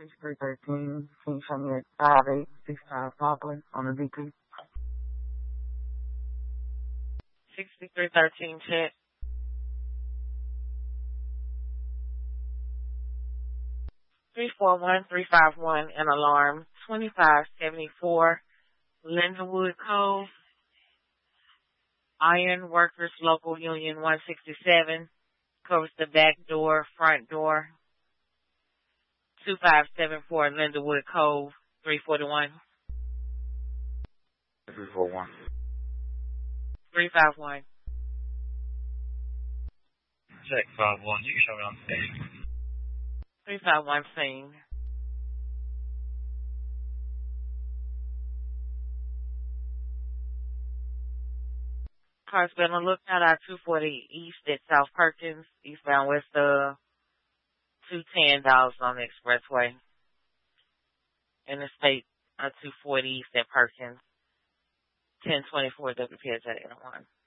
6313. Can you show me at 5865 Poplar on the VP? 6313 check. 341351 an alarm. 2574 Lindenwood Cove. Iron Workers Local Union 167 covers the back door, front door. 2574 Lindenwood Cove, 341. 341. 351. Check 51. You can show me on scene. 351 scene. Car's been on lookout at 240 East at South Perkins, eastbound west of 210 on the expressway. Interstate 240 East at Perkins. 1024 WPSA 101.